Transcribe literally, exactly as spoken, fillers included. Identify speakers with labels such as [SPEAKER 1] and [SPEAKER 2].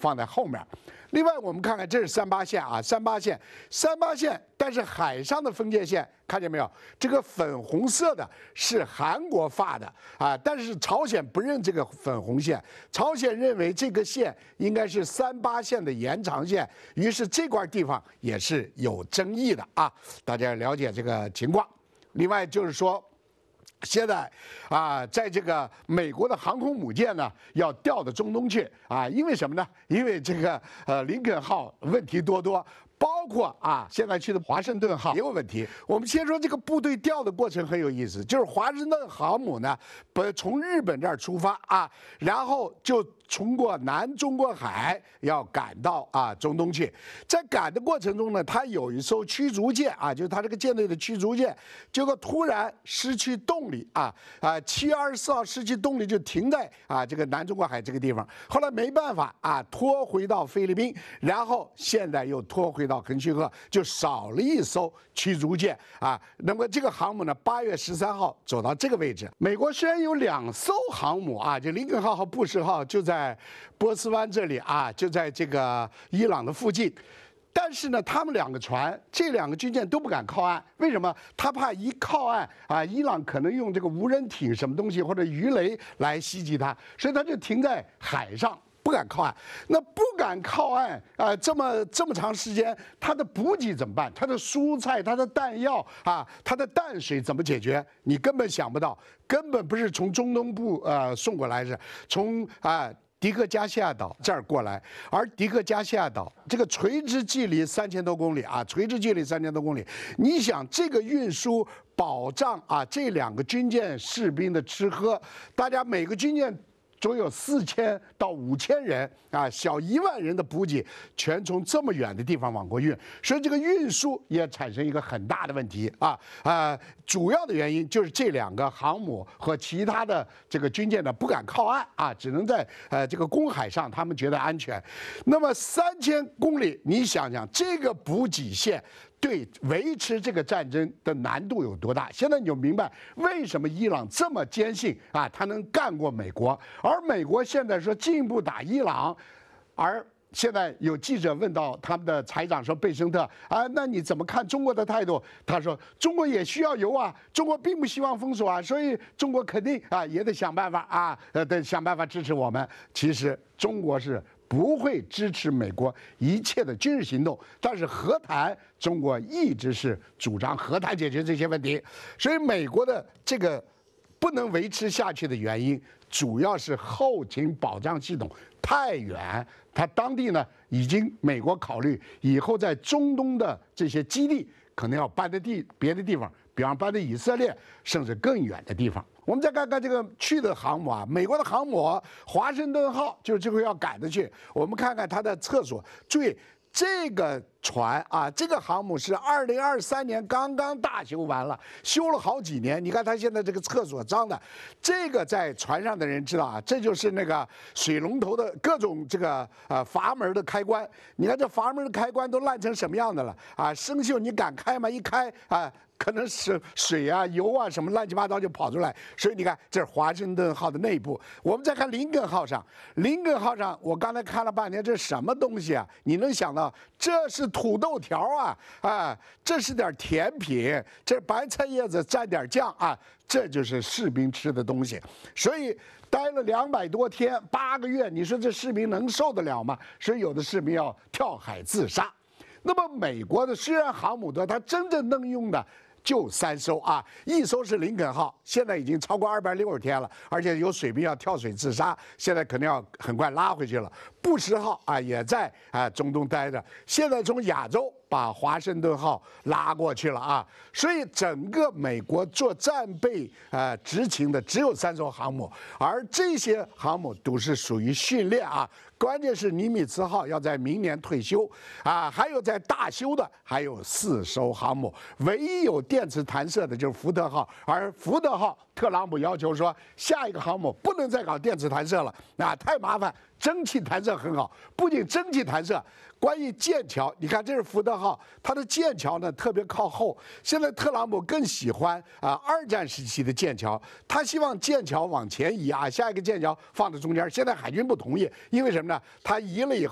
[SPEAKER 1] 放在后面。另外，我们看看这是三八线啊，三八线，三八线，但是海上的分界线看见没有？这个粉红色的是韩国发的啊，但是朝鲜不认这个粉红线，朝鲜认为这个线应该是三八线的延长线，于是这块地方也是有争议的啊，大家了解这个情况。另外就是说。现在啊，在这个美国的航空母舰呢，要调到中东去啊，因为什么呢？因为这个呃林肯号问题多多。包括啊，现在去的华盛顿号也有问题。我们先说这个部队调的过程很有意思，就是华盛顿航母呢，本从日本这儿出发啊，然后就通过南中国海要赶到啊中东去。在赶的过程中呢，它有一艘驱逐舰啊，就是它这个舰队的驱逐舰，结果突然失去动力啊啊，七月二十四号失去动力就停在啊这个南中国海这个地方。后来没办法啊，拖回到菲律宾，然后现在又拖回到。到肯须河就少了一艘驱逐舰啊，那么这个航母呢，八月十三号走到这个位置。美国虽然有两艘航母啊，就林肯号和布什号就在波斯湾这里啊，就在这个伊朗的附近。但是呢，他们两个船，这两个军舰都不敢靠岸，为什么？他怕一靠岸啊，伊朗可能用这个无人艇什么东西或者鱼雷来袭击他，所以他就停在海上。不敢靠岸，那不敢靠岸啊、呃！这么这么长时间，它的补给怎么办？它的蔬菜、它的弹药啊，它的淡水怎么解决？你根本想不到，根本不是从中东部呃送过来，是从啊、呃、迪克加西亚岛这儿过来。而迪克加西亚岛这个垂直距离三千多公里啊，垂直距离三千多公里，你想这个运输保障啊，这两个军舰士兵的吃喝，大家每个军舰。总有四千到五千人啊，小一万人的补给全从这么远的地方往过运，所以这个运输也产生一个很大的问题啊啊！主要的原因就是这两个航母和其他的这个军舰呢不敢靠岸啊，只能在呃这个公海上，他们觉得安全。那么三千公里，你想想这个补给线。对维持这个战争的难度有多大？现在你就明白为什么伊朗这么坚信啊，他能干过美国，而美国现在说进一步打伊朗，而现在有记者问到他们的财长说贝森特啊，那你怎么看中国的态度？他说中国也需要油啊，中国并不希望封锁啊，所以中国肯定啊也得想办法啊，呃得想办法支持我们。其实中国是。不会支持美国一切的军事行动，但是和谈，中国一直是主张和谈解决这些问题。所以美国的这个不能维持下去的原因，主要是后勤保障系统太远。它当地呢，已经美国考虑以后在中东的这些基地可能要搬到地别的地方，比方搬到以色列，甚至更远的地方。我们再看看这个去的航母啊，美国的航母华盛顿号就是这回要赶着去。我们看看它的厕所，注意这个船啊，这个航母是二零二三年刚刚大修完了，修了好几年。你看它现在这个厕所脏的，这个在船上的人知道啊，这就是那个水龙头的各种这个呃阀门的开关。你看这阀门的开关都烂成什么样的了啊？生锈，你敢开吗？一开啊。可能是水啊、油啊什么乱七八糟就跑出来，所以你看，这是华盛顿号的内部。我们再看林肯号上，林肯号上，我刚才看了半天，这是什么东西啊？你能想到这是土豆条啊，啊，这是点甜品，这是白菜叶子蘸点酱啊，这就是士兵吃的东西。所以待了两百多天，八个月，你说这士兵能受得了吗？所以有的士兵要跳海自杀。那么美国的虽然航母多，它真正能用的。就三艘啊，一艘是林肯号，现在已经超过二百六十天了，而且有水兵要跳水自杀，现在肯定要很快拉回去了。布什号啊也在啊中东待着，现在从亚洲把华盛顿号拉过去了啊，所以整个美国做战备呃执勤的只有三艘航母，而这些航母都是属于训练啊。关键是尼米兹号要在明年退休啊，还有在大修的还有四艘航母，唯一有电磁弹射的就是福特号，而福特号特朗普要求说下一个航母不能再搞电磁弹射了，啊，太麻烦，蒸汽弹射很好，不仅蒸汽弹射。关于剑桥，你看这是福特号，它的剑桥呢特别靠后。现在特朗普更喜欢啊二战时期的剑桥，他希望剑桥往前移啊，下一个剑桥放在中间。现在海军不同意，因为什么呢？他移了以后。